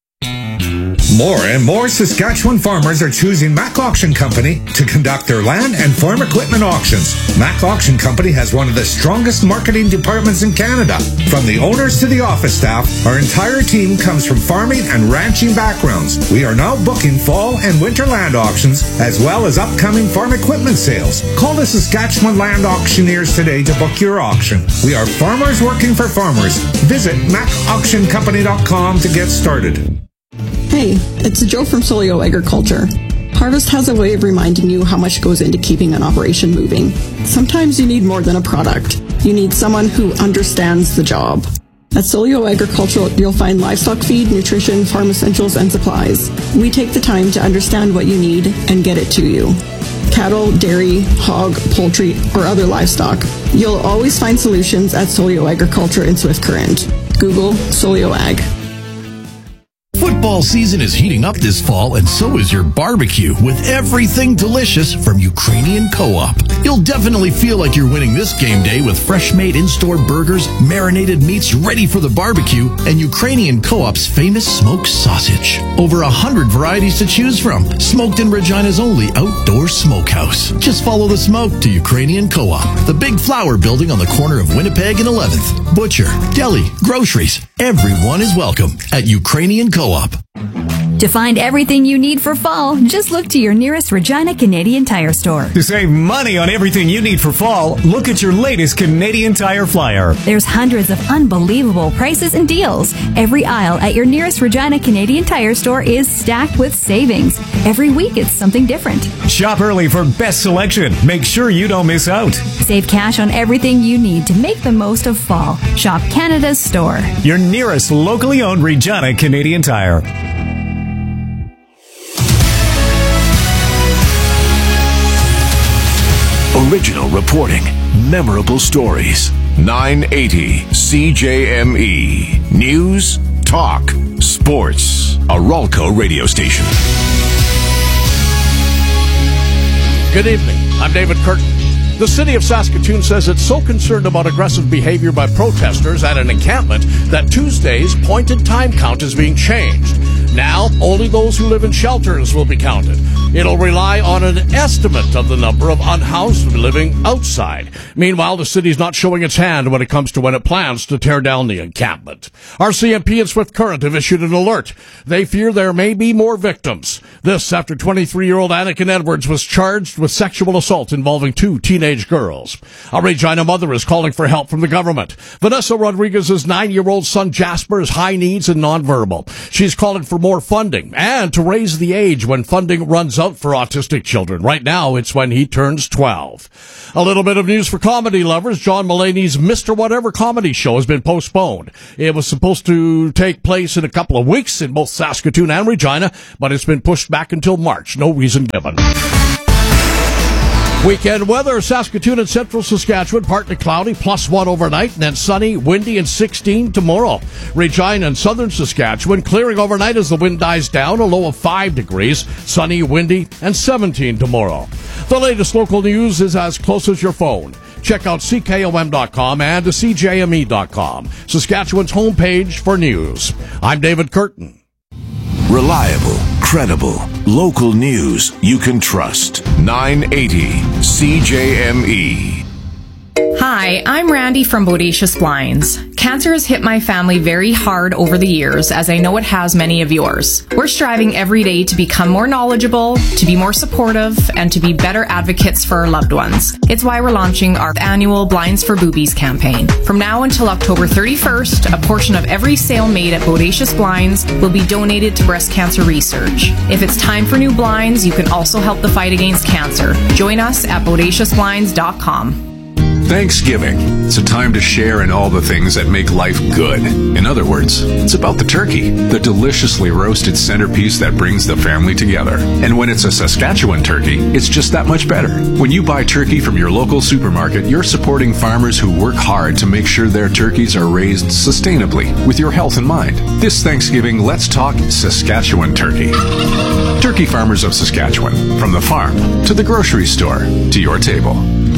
More and more Saskatchewan farmers are choosing Mac Auction Company to conduct their land and farm equipment auctions. Mac Auction Company has one of the strongest marketing departments in Canada. From the owners to the office staff, our entire team comes from farming and ranching backgrounds. We are now booking fall and winter land auctions, as well as upcoming farm equipment sales. Call the Saskatchewan Land Auctioneers today to book your auction. We are farmers working for farmers. Visit macauctioncompany.com to get started. Hey, it's Joe from Solio Agriculture. Harvest has a way of reminding you how much goes into keeping an operation moving. Sometimes you need more than a product. You need someone who understands the job. At Solio Agriculture, you'll find livestock feed, nutrition, farm essentials, and supplies. We take the time to understand what you need and get it to you. Cattle, dairy, hog, poultry, or other livestock. You'll always find solutions at Solio Agriculture in Swift Current. Google Solio Ag. Football season is heating up this fall, and so is your barbecue with everything delicious from Ukrainian Co-op. You'll definitely feel like you're winning this game day with fresh-made in-store burgers, marinated meats ready for the barbecue, and Ukrainian Co-op's famous smoked sausage. Over 100 varieties to choose from. Smoked in Regina's only outdoor smokehouse. Just follow the smoke to Ukrainian Co-op, the big flower building on the corner of Winnipeg and 11th. Butcher, deli, groceries. Everyone is welcome at Ukrainian Co-op. To find everything you need for fall, just look to your nearest Regina Canadian Tire store. To save money on everything you need for fall, look at your latest Canadian Tire flyer. There's hundreds of unbelievable prices and deals. Every aisle at your nearest Regina Canadian Tire store is stacked with savings. Every week it's something different. Shop early for best selection. Make sure you don't miss out. Save cash on everything you need to make the most of fall. Shop Canada's store. Your nearest locally owned Regina Canadian Tire. Original reporting, memorable stories. 980 CJME. News, talk, sports. A Ralco radio station. Good evening. I'm I'm David Curtin. The city of Saskatoon says it's so concerned about aggressive behavior by protesters at an encampment that Tuesday's pointed time count is being changed. Now, only those who live in shelters will be counted. It'll rely on an estimate of the number of unhoused living outside. Meanwhile, the city's not showing its hand when it comes to when it plans to tear down the encampment. RCMP and Swift Current have issued an alert. They fear there may be more victims. This after 23-year-old Anakin Edwards was charged with sexual assault involving 2 teenage girls. A Regina mother is calling for help from the government. Vanessa Rodriguez's 9-year-old son Jasper has high needs and nonverbal. She's calling for more funding and to raise the age when funding runs out for autistic children. Right now, it's when he turns 12. A little bit of news for comedy lovers. John Mulaney's Mr. Whatever comedy show has been postponed. It was supposed to take place in a couple of weeks in both Saskatoon and Regina, but it's been pushed back until March. No reason given. Weekend weather, Saskatoon and central Saskatchewan, partly cloudy, +1 overnight, and then sunny, windy, and 16 tomorrow. Regina and southern Saskatchewan, clearing overnight as the wind dies down, a low of 5 degrees, sunny, windy, and 17 tomorrow. The latest local news is as close as your phone. Check out CKOM.com and CJME.com, Saskatchewan's homepage for news. I'm David Curtin. Reliable, credible, local news you can trust. 980 CJME. Hi, I'm Randy from Bodacious Blinds. Cancer has hit my family very hard over the years, as I know it has many of yours. We're striving every day to become more knowledgeable, to be more supportive, and to be better advocates for our loved ones. It's why we're launching our annual Blinds for Boobies campaign. From now until October 31st, a portion of every sale made at Bodacious Blinds will be donated to breast cancer research. If it's time for new blinds, you can also help the fight against cancer. Join us at bodaciousblinds.com. Thanksgiving. It's a time to share in all the things that make life good. In other words, it's about the turkey, the deliciously roasted centerpiece that brings the family together. And when it's a Saskatchewan turkey, it's just that much better. When you buy turkey from your local supermarket, you're supporting farmers who work hard to make sure their turkeys are raised sustainably with your health in mind. This Thanksgiving, let's talk Saskatchewan turkey. Turkey farmers of Saskatchewan, from the farm to the grocery store to your table.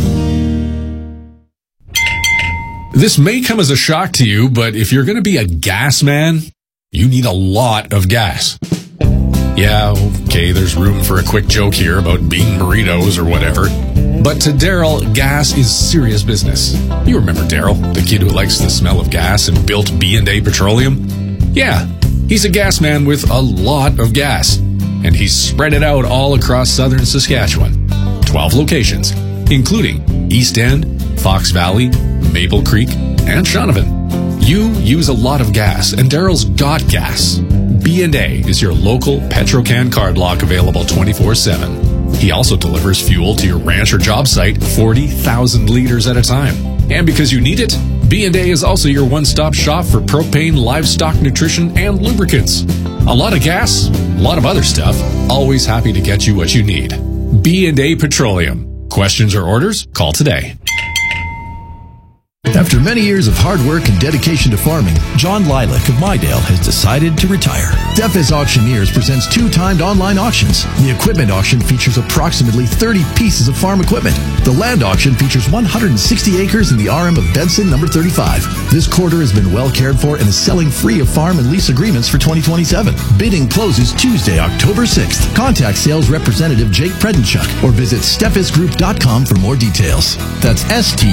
This may come as a shock to you, but if you're going to be a gas man, you need a lot of gas. Yeah, okay, there's room for a quick joke here about bean burritos or whatever. But to Daryl, gas is serious business. You remember Daryl, the kid who likes the smell of gas and built B&A Petroleum? Yeah, he's a gas man with a lot of gas. And he's spread it out all across southern Saskatchewan. 12 locations, including East End, Fox Valley, Maple Creek, and Shaunavon. You use a lot of gas, and Daryl's got gas. B&A is your local Petrocan card lock available 24/7. He also delivers fuel to your ranch or job site 40,000 liters at a time. And because you need it, B&A is also your one-stop shop for propane, livestock nutrition, and lubricants. A lot of gas, a lot of other stuff, always happy to get you what you need. B&A Petroleum. Questions or orders? Call today. After many years of hard work and dedication to farming, John Lilac of Mydale has decided to retire. Steffes Auctioneers presents 2-timed online auctions. The equipment auction features approximately 30 pieces of farm equipment. The land auction features 160 acres in the RM of Benson, number 35. This quarter has been well cared for and is selling free of farm and lease agreements for 2027. Bidding closes Tuesday, October 6th. Contact sales representative Jake Predenchuk or visit steffesgroup.com for more details. That's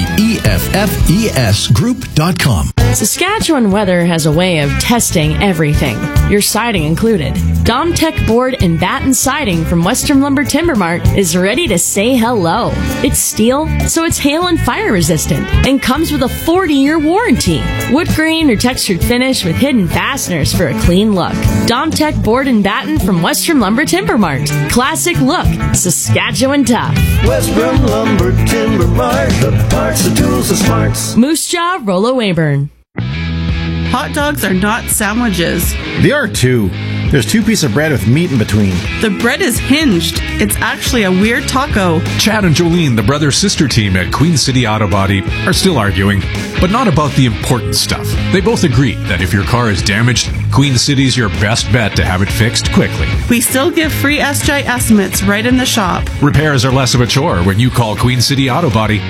STEFFES Group.com. Weather has a way of testing everything, your siding included. Domtech Board and Batten Siding from Western Lumber Timber Mart is ready to say hello. It's steel, so it's hail and fire resistant, and comes with a 40-year warranty. Wood grain or textured finish with hidden fasteners for a clean look. Domtech Board and Batten from Western Lumber Timber Mart. Classic look, Saskatchewan tough. Western Lumber Timber Mart, the parts, the tools, the smarts. Moose Jaw, Rollo Weyburn. Hot dogs are not sandwiches. They are too. There's 2 pieces of bread with meat in between. The bread is hinged. It's actually a weird taco. Chad and Jolene, the brother-sister team at Queen City Auto Body, are still arguing, but not about the important stuff. They both agree that if your car is damaged, Queen City's your best bet to have it fixed quickly. We still give free SJ estimates right in the shop. Repairs are less of a chore when you call Queen City Auto Body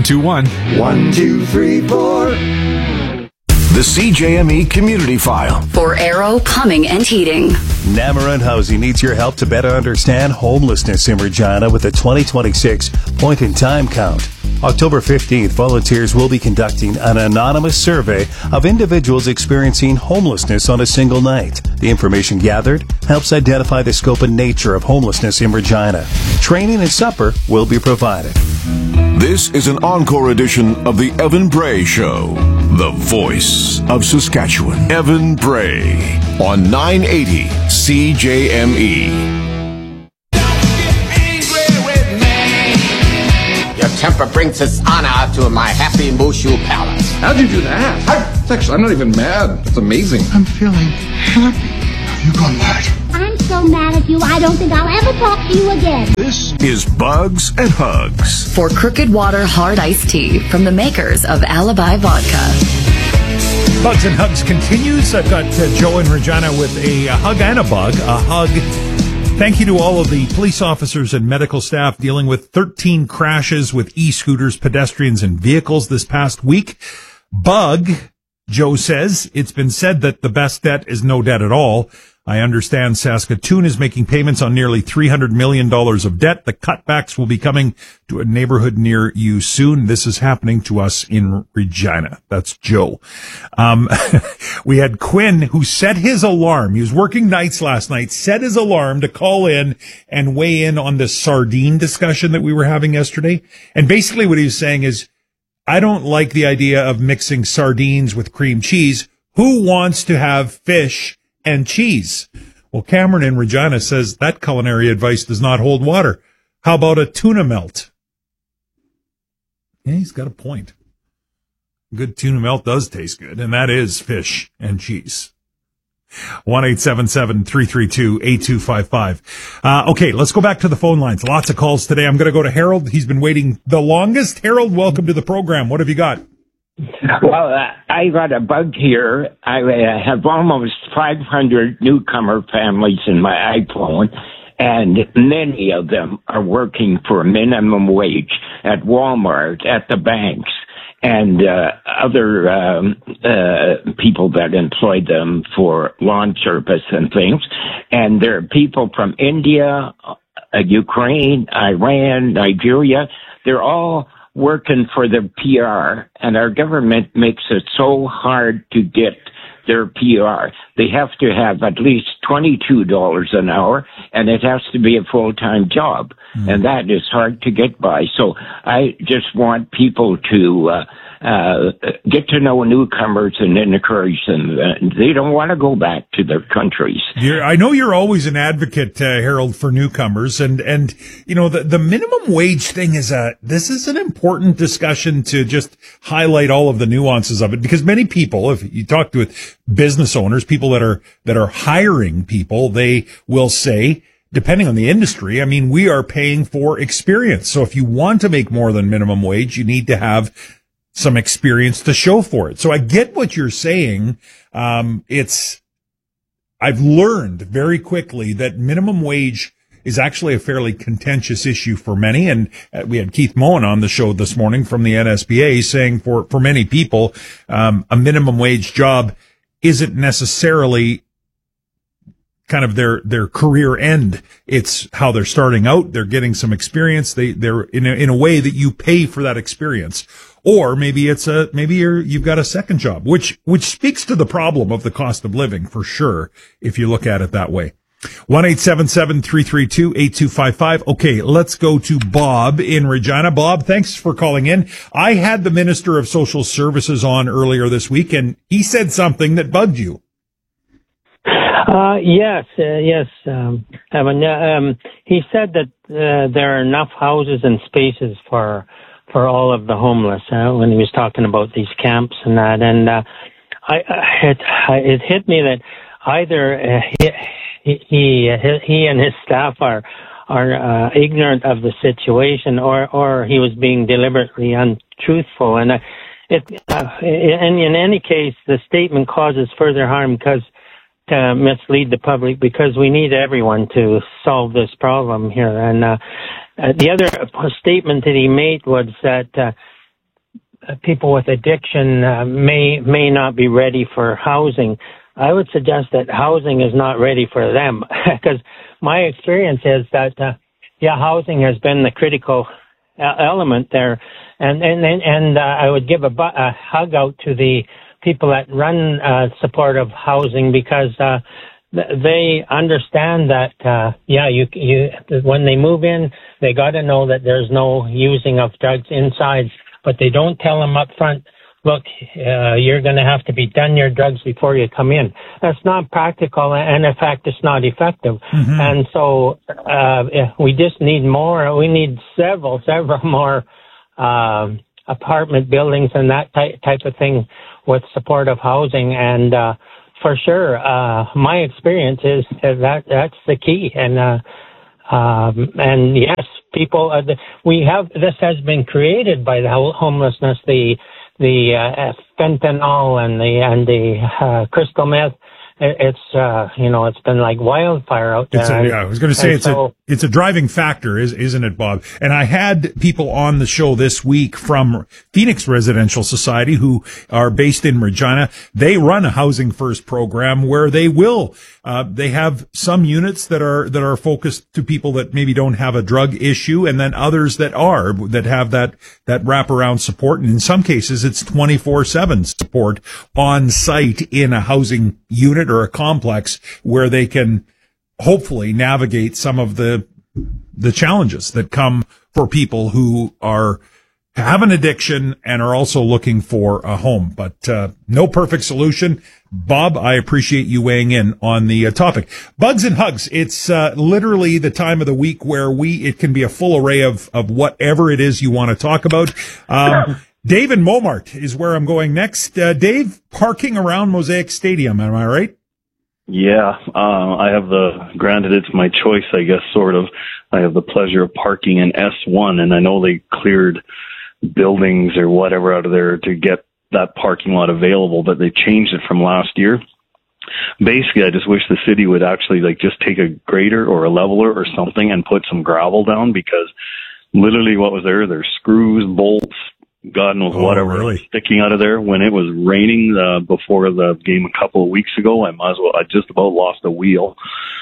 721-1234. The CJME Community File. For Arrow Plumbing and Heating. Namarun Housing needs your help to better understand homelessness in Regina with a 2026 point-in-time count. October 15th, volunteers will be conducting an anonymous survey of individuals experiencing homelessness on a single night. The information gathered helps identify the scope and nature of homelessness in Regina. Training and supper will be provided. This is an encore edition of the Evan Bray Show, the voice of Saskatchewan. Evan Bray on 980 CJME. Your temper brings dishonor to my happy Mushu palace. How'd you do that? I'm not even mad. It's amazing. I'm feeling happy. Have you gone mad? I'm so mad at you, I don't think I'll ever talk to you again. This is Bugs and Hugs. For Crooked Water Hard Iced Tea from the makers of Alibi Vodka. Bugs and Hugs continues. I've got Joe in Regina with a hug and a bug. A hug. Thank you to all of the police officers and medical staff dealing with 13 crashes with e-scooters, pedestrians, and vehicles this past week. Bug, Joe says, it's been said that the best debt is no debt at all. I understand Saskatoon is making payments on nearly $300 million of debt. The cutbacks will be coming to a neighborhood near you soon. This is happening to us in Regina. That's Joe. We had Quinn, who set his alarm. He was working nights last night, set his alarm to call in and weigh in on the sardine discussion that we were having yesterday. And basically what he was saying is, I don't like the idea of mixing sardines with cream cheese. Who wants to have fish and cheese? Well, Cameron in Regina says that culinary advice does not hold water. How about a tuna melt? Yeah, he's got a point. Good tuna melt does taste good, and that is fish and cheese. 1-877-332-8255. Okay, let's go back to the phone lines. Lots of calls today. I'm going to go to Harold. He's been waiting the longest. Harold, welcome to the program. What have you got? Well, I got a bug here. I have almost 500 newcomer families in my iPhone, and many of them are working for minimum wage at Walmart, at the banks, and other people that employ them for lawn service and things. And there are people from India, Ukraine, Iran, Nigeria. They're all working for the PR, and our government makes it so hard to get their PR. They have to have at least $22 an hour, and it has to be a full-time job, and that is hard to get by. So I just want people to get to know newcomers and encourage them. They don't want to go back to their countries. I know you're always an advocate, Harold, for newcomers, and you know the minimum wage thing this is an important discussion to just highlight all of the nuances of it, because many people, if you talk to business owners, people that are hiring people, they will say, depending on the industry, I mean, we are paying for experience. So if you want to make more than minimum wage, you need to have some experience to show for it. So I get what you're saying. I've learned very quickly that minimum wage is actually a fairly contentious issue for many. And we had Keith Moen on the show this morning from the NSBA saying for many people, a minimum wage job isn't necessarily kind of their career end. It's how they're starting out. They're getting some experience. They're in a way that you pay for that experience. Or maybe you've got a second job, which speaks to the problem of the cost of living for sure, if you look at it that way. 1-877-332-8255. Okay, let's go to Bob in Regina. Bob, thanks for calling in. I had the Minister of Social Services on earlier this week, and he said something that bugged you. Yes, Evan. He said that there are enough houses and spaces for all of the homeless when he was talking about these camps and that. And it hit me that either he and his staff are ignorant of the situation, or he was being deliberately untruthful. And in any case, the statement causes further harm to mislead the public, because we need everyone to solve this problem here. And the other statement that he made was that people with addiction may not be ready for housing. I would suggest that housing is not ready for them, because my experience is that housing has been the critical element there, and I would give a hug out to the people that run supportive housing, because they understand that when they move in, they got to know that there's no using of drugs inside, but they don't tell them up front, look, you're going to have to be done your drugs before you come in. That's not practical, and in fact, it's not effective. Mm-hmm. And so we just need more. We need several more apartment buildings and that type of thing with supportive housing. And for sure, my experience is that's the key. And yes, people, this has been created by the homelessness, the fentanyl and the crystal meth. It's it's been like wildfire out there. I was going to say it's a driving factor, isn't it, Bob? And I had people on the show this week from Phoenix Residential Society who are based in Regina. They run a Housing First program where they have some units that are focused to people that maybe don't have a drug issue, and then others that have that wraparound support. And in some cases, it's 24/7 support on site in a housing unit or a complex where they can hopefully navigate some of the challenges that come for people who have an addiction and are also looking for a home. But no perfect solution. Bob, I appreciate you weighing in on the topic. Bugs and Hugs. It's literally the time of the week where it can be a full array of whatever it is you want to talk about. Dave in Momart is where I'm going next. Dave, parking around Mosaic Stadium, am I right? Yeah, I have granted it's my choice, I guess, sort of. I have the pleasure of parking in S1, and I know they cleared buildings or whatever out of there to get that parking lot available, but they changed it from last year. Basically, I just wish the city would actually just take a grader or a leveler or something and put some gravel down, because literally what was there's screws, bolts, God knows whatever sticking out of there. When it was raining before the game a couple of weeks ago, I just about lost a wheel.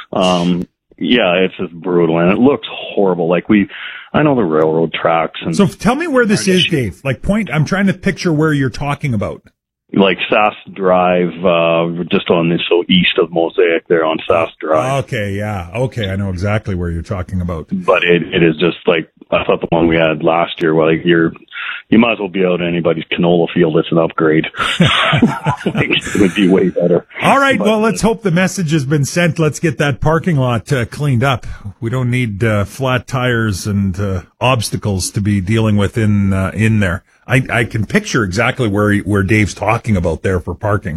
It's just brutal, and it looks horrible. I know the railroad tracks. And so tell me where this is, Dave. I'm trying to picture where you're talking about. Sass Drive, just east of Mosaic there on Sass Drive. Okay, yeah. Okay, I know exactly where you're talking about. But it is just I thought the one we had last year, you might as well be out in anybody's canola field. It's an upgrade. It would be way better. All right, well, let's hope the message has been sent. Let's get that parking lot cleaned up. We don't need flat tires and obstacles to be dealing with in there. I can picture exactly where Dave's talking about there for parking.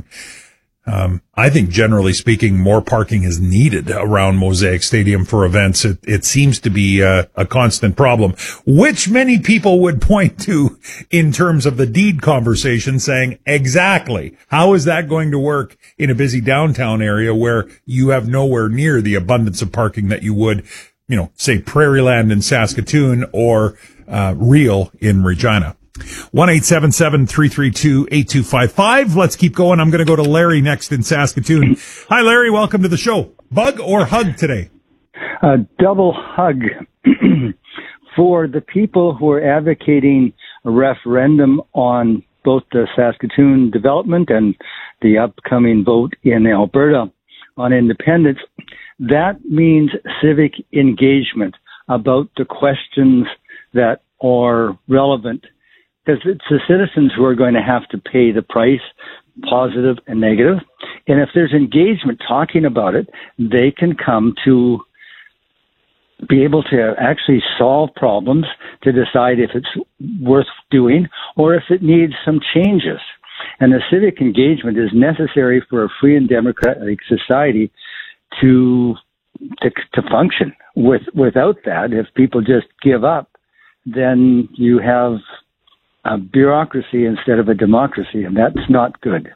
I think generally speaking, more parking is needed around Mosaic Stadium for events. It seems to be a constant problem, which many people would point to in terms of the deed conversation, saying, exactly, how is that going to work in a busy downtown area where you have nowhere near the abundance of parking that you would, say Prairieland in Saskatoon or Real in Regina? 1-877-332-8255. Let's keep going. I'm going to go to Larry next in Saskatoon. Hi, Larry. Welcome to the show. Bug or hug today? Double hug. For the people who are advocating a referendum on both the Saskatoon development and the upcoming vote in Alberta on independence, that means civic engagement about the questions that are relevant, because it's the citizens who are going to have to pay the price, positive and negative. And if there's engagement talking about it, they can come to be able to actually solve problems, to decide if it's worth doing or if it needs some changes. And the civic engagement is necessary for a free and democratic society to function. Without that, if people just give up, then you have a bureaucracy instead of a democracy, and that's not good.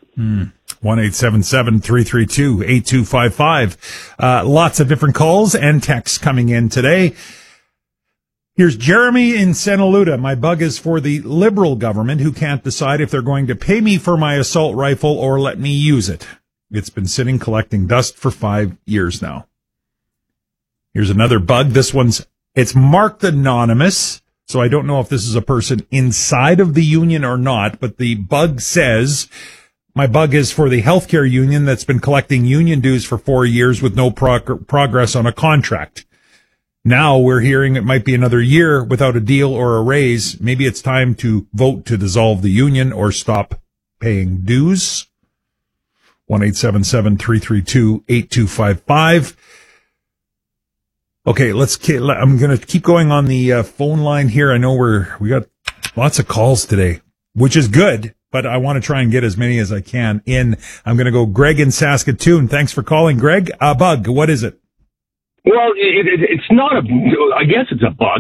1-877-332-8255. Lots of different calls and texts coming in today. Here's Jeremy in Santa Luda. My bug is for the Liberal government who can't decide if they're going to pay me for my assault rifle or let me use it. It's been sitting collecting dust for 5 years now. Here's another bug. It's marked anonymous, so I don't know if this is a person inside of the union or not, but the bug says, my bug is for the healthcare union that's been collecting union dues for 4 years with no progress on a contract. Now we're hearing it might be another year without a deal or a raise. Maybe it's time to vote to dissolve the union or stop paying dues. 1-877-332-8255. Okay, I'm going to keep going on the phone line here. I know we got lots of calls today, which is good, but I want to try and get as many as I can in. I'm going to go Greg in Saskatoon. Thanks for calling, Greg. Bug, what is it? Well, it's not I guess it's a bug.